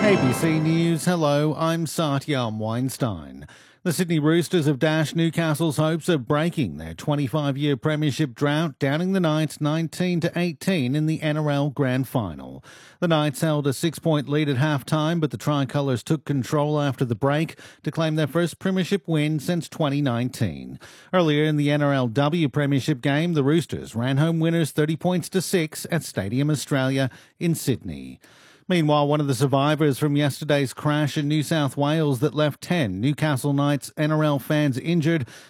ABC News, hello, I'm Satyam Weinstein. The Sydney Roosters have dashed Newcastle's hopes of breaking their 25-year premiership drought, downing the Knights 19-18 in the NRL Grand Final. The Knights held a 6-point lead at halftime, but the Tricolours took control after the break to claim their first premiership win since 2019. Earlier in the NRLW premiership game, the Roosters ran home winners 30 points to 6 at Stadium Australia in Sydney. Meanwhile, one of the survivors from yesterday's crash in New South Wales that left 10 Newcastle Knights NRL fans injured